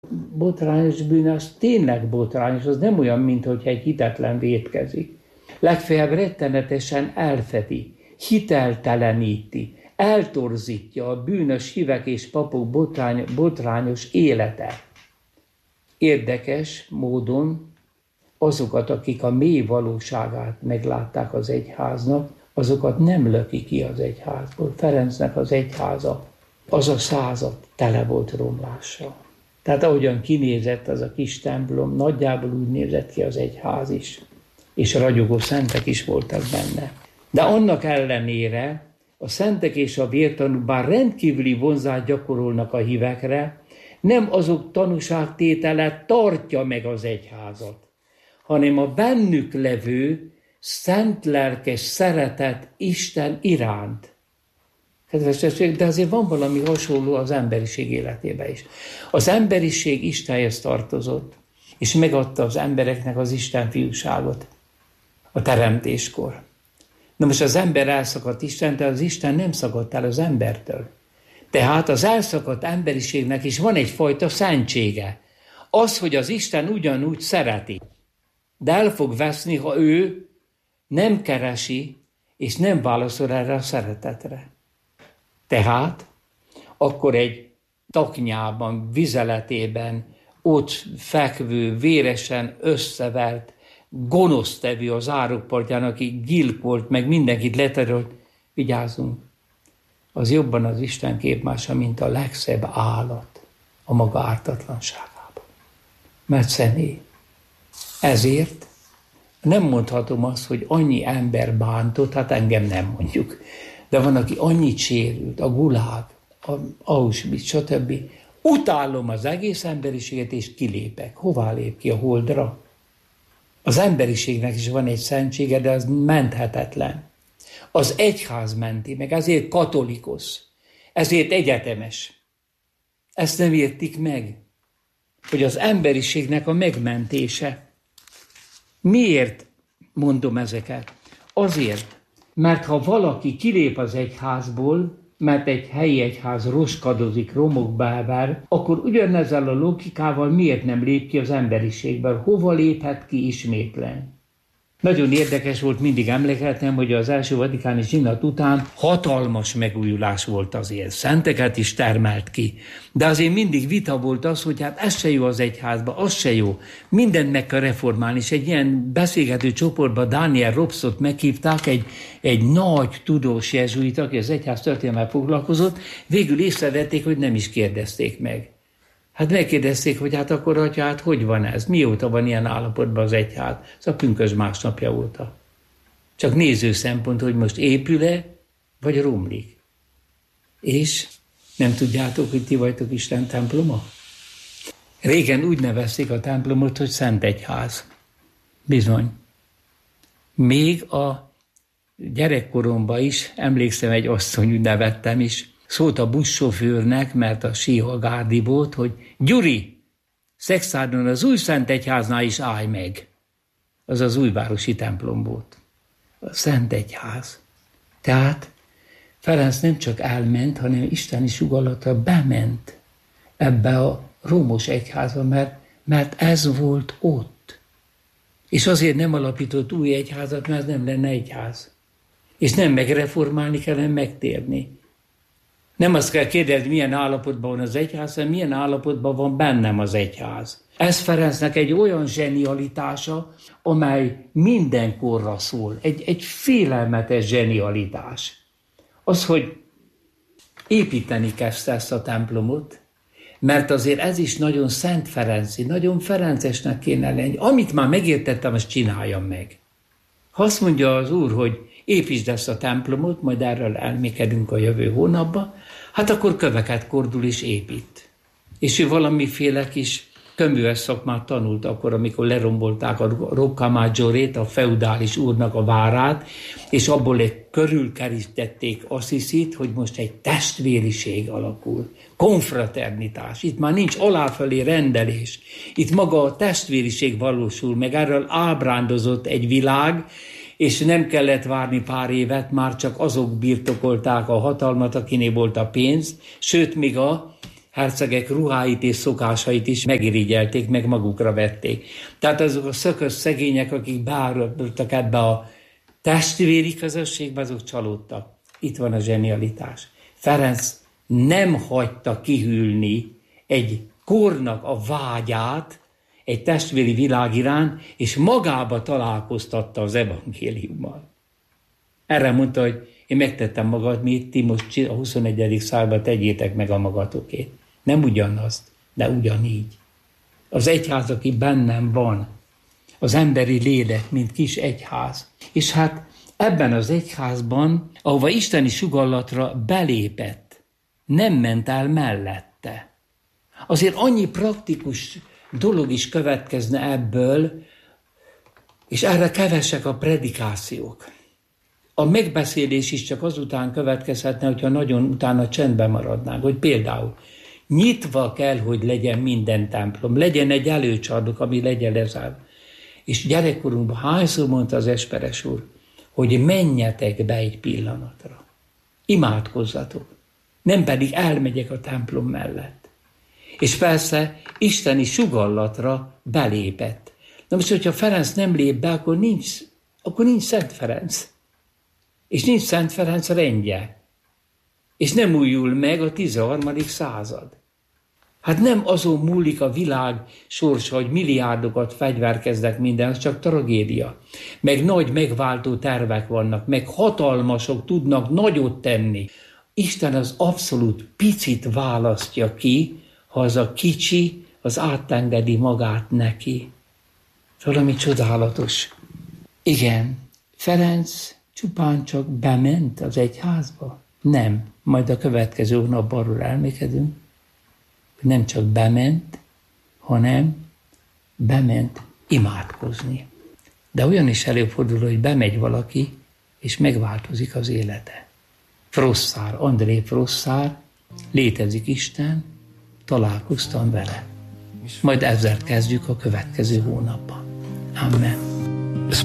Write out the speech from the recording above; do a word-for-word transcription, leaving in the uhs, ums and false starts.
botrányos bűn az tényleg botrányos, az nem olyan, mint hogyha egy hitetlen vétkezik. Legfeljebb rettenetesen elfedi, hitelteleníti, eltorzítja a bűnös hívek és papok botrány, botrányos élete. Érdekes módon azokat, akik a mély valóságát meglátták az egyháznak, azokat nem löki ki az egyházból. Ferencnek az egyháza, az a század tele volt romlással. Tehát ahogyan kinézett az a kis templom, nagyjából úgy nézett ki az egyház is, és ragyogó szentek is voltak benne. De annak ellenére a szentek és a vértanúk bár rendkívüli vonzást gyakorolnak a hívekre, nem azok tanúságtétele tartja meg az egyházat, hanem a bennük levő szent lelkes szeretet Isten iránt. Kedves testvérek, de azért van valami hasonló az emberiség életében is. Az emberiség Istenhez tartozott, és megadta az embereknek az Isten fiúságot a teremtéskor. Na most az ember elszakadt Istentől, az Isten nem szakadt el az embertől. Tehát az elszakadt emberiségnek is van egyfajta szentsége. Az, hogy az Isten ugyanúgy szereti, de el fog veszni, ha ő nem keresi, és nem válaszol erre a szeretetre. Tehát akkor egy taknyában, vizeletében, ott fekvő, véresen összevert, gonosztevő az árokpartján, aki gyilkolt, meg mindenkit leterolt, vigyázzunk, az jobban az Isten képmása, mint a legszebb állat a maga ártatlanságában. Mert személy. Ezért nem mondhatom azt, hogy annyi ember bántott, hát engem nem mondjuk, de van, aki annyit sérült, a Gulág, a Auschwitz, stb. Utálom az egész emberiséget, és kilépek. Hová lép ki? A holdra? Az emberiségnek is van egy szentsége, de az menthetetlen. Az egyház menti meg, ezért katolikus, ezért egyetemes. Ezt nem értik meg, hogy az emberiségnek a megmentése. Miért mondom ezeket? Azért, mert ha valaki kilép az egyházból, mert egy helyi egyház roskadozik, romokba elvár, akkor ugyanezzel a logikával miért nem lép ki az emberiségből? Hova léphet ki ismétlen? Nagyon érdekes volt, mindig emlékeztem, hogy az első vatikáni zsinat után hatalmas megújulás volt azért. Szenteket is termelt ki. De azért mindig vita volt az, hogy hát ez se jó az egyházba, az se jó. Mindent meg kell reformálni, és egy ilyen beszélgető csoportban Daniel Robsot meghívták, egy, egy nagy tudós jezsuita, aki az egyház történelemmel foglalkozott, végül észrevették, hogy nem is kérdezték meg. Hát megkérdezték, hogy hát akkor, atya, hát hogy van ez? Mióta van ilyen állapotban az egyház? Ez a pünkösd másnapja óta. Csak néző szempont, hogy most épül-e, vagy romlik. És nem tudjátok, hogy ti vagytok Isten temploma? Régen úgy nevezték a templomot, hogy Szent Egyház. Bizony. Még a gyerekkoromban is, emlékszem, egy asszony, úgy nevettem is, szólt a buszsofőrnek, mert a síhagárdi volt, hogy Gyuri, Szexárdon az új Szent Egyháznál is állj meg. Az az újvárosi templom volt. A Szent Egyház. Tehát Ferenc nem csak elment, hanem isteni sugallata bement ebbe a rómos egyházba, mert, mert ez volt ott. És azért nem alapított új egyházat, mert nem lenne egyház. És nem megreformálni kell, hanem megtérni. Nem azt kell kérdezni, milyen állapotban van az egyház, hanem milyen állapotban van bennem az egyház. Ez Ferencnek egy olyan zsenialitása, amely mindenkorra szól. Egy, egy félelmetes zsenialitás. Az, hogy építeni kezdte ezt a templomot, mert azért ez is nagyon Szent Ferenci, nagyon ferencesnek kéne lenni. Amit már megértettem, azt csináljam meg. Ha azt mondja az Úr, hogy építsd ezt a templomot, majd erről elmékedünk a jövő hónapban, hát akkor köveket kordul és épít. És ő valamiféle kis köműves szakmát tanult akkor, amikor lerombolták a Rocca Maggiorét, a feudális úrnak a várát, és abból egy körülkerítették Asszisit, hogy most egy testvériség alakul. Konfraternitás. Itt már nincs aláfelé rendelés. Itt maga a testvériség valósul meg. Erről ábrándozott egy világ, és nem kellett várni pár évet, már csak azok birtokolták a hatalmat, akinél volt a pénz, sőt, még a hercegek ruháit és szokásait is megirigyelték, meg magukra vették. Tehát azok a szökös szegények, akik beárultak ebbe a testvéri közösségbe, azok csalódtak. Itt van a zsenialitás. Ferenc nem hagyta kihűlni egy kornak a vágyát egy testvéri világ iránt, és magába találkoztatta az evangéliummal. Erre mondta, hogy én megtettem magad, mi ti most a huszonegyedik században tegyétek meg a magatokét. Nem ugyanazt, de ugyanígy. Az egyház, aki bennem van, az emberi lélek, mint kis egyház. És hát ebben az egyházban, ahova isteni sugallatra belépett, nem ment el mellette. Azért annyi praktikus dolog is következne ebből, és erre kevesek a predikációk. A megbeszélés is csak azután következhetne, hogyha nagyon utána csendben maradnánk, hogy például nyitva kell, hogy legyen minden templom, legyen egy előcsarnok, ami legyen lezárva. És gyerekkorunkban hányszor mondta az Esperes úr, hogy menjetek be egy pillanatra. Imádkozzatok. Nem pedig elmegyek a templom mellett. És persze isteni sugallatra belépett. Na most, hogyha Ferenc nem lép be, akkor nincs, akkor nincs Szent Ferenc. És nincs Szent Ferenc rendje. És nem újul meg a tizenharmadik század. Hát nem azon múlik a világ sorsa, hogy milliárdokat fegyverkeznek minden, az csak tragédia. Meg nagy megváltó tervek vannak, meg hatalmasok tudnak nagyot tenni. Isten az abszolút picit választja ki, ha az a kicsi, az átengedi magát neki. Valami csodálatos. Igen, Ferenc csupán csak bement az egyházba? Nem. Majd a következő napban arról elmékedünk, hogy nem csak bement, hanem bement imádkozni. De olyan is előfordul, hogy bemegy valaki, és megváltozik az élete. Frosszár, André Frosszár, létezik Isten, találkoztam vele. Majd ezzel kezdjük a következő hónapban. Amen.